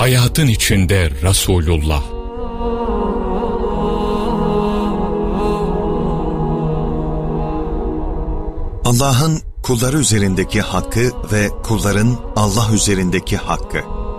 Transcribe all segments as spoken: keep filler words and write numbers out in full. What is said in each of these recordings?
hayatın içinde Resulullah. Allah'ın kulları üzerindeki hakkı ve kulların Allah üzerindeki hakkı.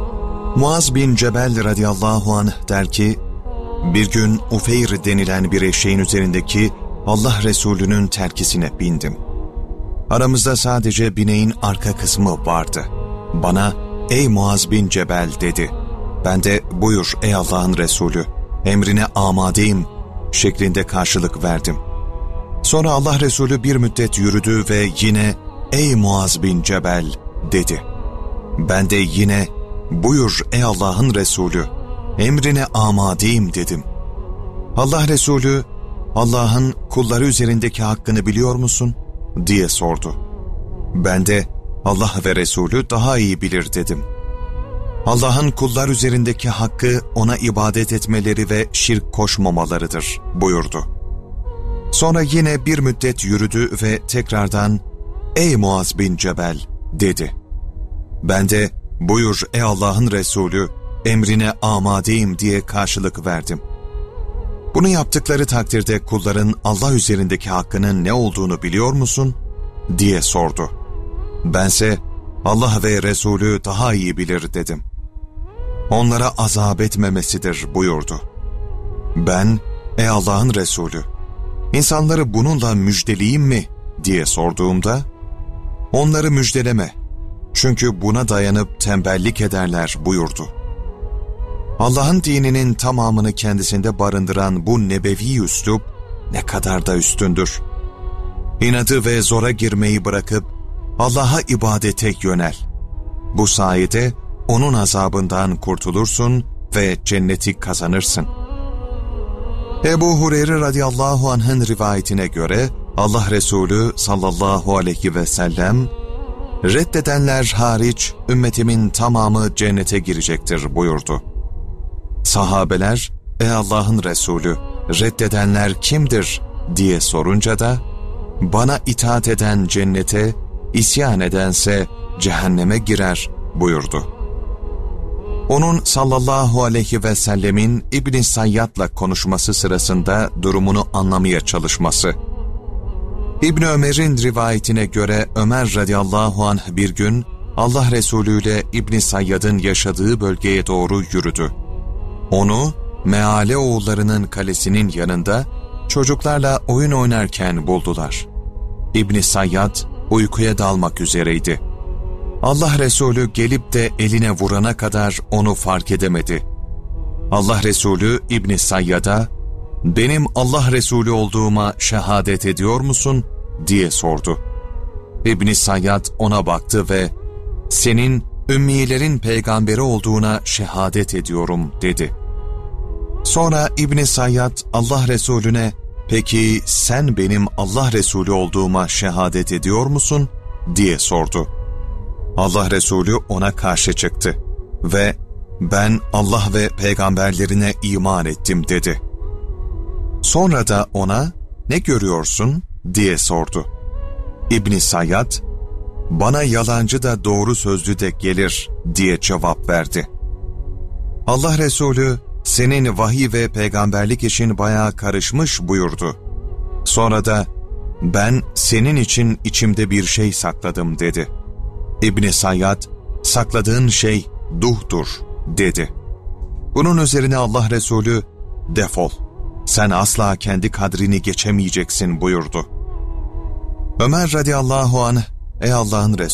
Muaz bin Cebel radıyallahu anh der ki, bir gün Ufeyr denilen bir eşeğin üzerindeki Allah Resulü'nün terkisine bindim. Aramızda sadece bineğin arka kısmı vardı. Bana, ey Muaz bin Cebel dedi. Ben de buyur ey Allah'ın Resulü, emrine amadeyim şeklinde karşılık verdim. Sonra Allah Resulü bir müddet yürüdü ve yine ey Muaz bin Cebel dedi. Ben de yine buyur ey Allah'ın Resulü, emrine amadeyim dedim. Allah Resulü, Allah'ın kulları üzerindeki hakkını biliyor musun diye sordu. Ben de Allah ve Resulü daha iyi bilir dedim. Allah'ın kullar üzerindeki hakkı ona ibadet etmeleri ve şirk koşmamalarıdır buyurdu. Sonra yine bir müddet yürüdü ve tekrardan ey Muaz bin Cebel dedi. Ben de buyur ey Allah'ın Resulü, emrine amadeyim diye karşılık verdim. Bunu yaptıkları takdirde kulların Allah üzerindeki hakkının ne olduğunu biliyor musun diye sordu. Bense Allah ve Resulü daha iyi bilir dedim. Onlara azap etmemesidir buyurdu. Ben ey Allah'ın Resulü, İnsanları bununla müjdeleyeyim mi diye sorduğumda, onları müjdeleme, çünkü buna dayanıp tembellik ederler buyurdu. Allah'ın dininin tamamını kendisinde barındıran bu nebevi üslup ne kadar da üstündür. İnadı ve zora girmeyi bırakıp Allah'a ibadete yönel. Bu sayede onun azabından kurtulursun ve cenneti kazanırsın. Ebu Hureyre radıyallahu anh'ın rivayetine göre Allah Resulü sallallahu aleyhi ve sellem, reddedenler hariç ümmetimin tamamı cennete girecektir buyurdu. Sahabeler, ey Allah'ın Resulü, reddedenler kimdir diye sorunca da, bana itaat eden cennete, isyan edense cehenneme girer buyurdu. Onun sallallahu aleyhi ve sellemin İbn-i Sayyad'la konuşması sırasında durumunu anlamaya çalışması. İbn Ömer'in rivayetine göre Ömer radıyallahu anh bir gün Allah Resulü ile İbn Sayyad'ın yaşadığı bölgeye doğru yürüdü. Onu Meale oğullarının kalesinin yanında çocuklarla oyun oynarken buldular. İbn Sayyad uykuya dalmak üzereydi. Allah Resulü gelip de eline vurana kadar onu fark edemedi. Allah Resulü İbn Sayyad'a, benim Allah Resulü olduğuma şehadet ediyor musun diye sordu. İbn Sayyad ona baktı ve senin ümmilerin peygamberi olduğuna şehadet ediyorum dedi. Sonra İbn Sayyad Allah Resulüne, peki sen benim Allah Resulü olduğuma şehadet ediyor musun diye sordu. Allah Resulü ona karşı çıktı ve ben Allah ve peygamberlerine iman ettim dedi. Sonra da ona ne görüyorsun diye sordu. İbn Sayyad, bana yalancı da doğru sözlü de gelir diye cevap verdi. Allah Resulü, senin vahiy ve peygamberlik işin bayağı karışmış buyurdu. Sonra da ben senin için içimde bir şey sakladım dedi. İbn Sayyad, sakladığın şey duhtur dedi. Bunun üzerine Allah Resulü, defol, sen asla kendi kadrini geçemeyeceksin buyurdu. Ömer radıyallahu anh, ey Allah'ın Resulü,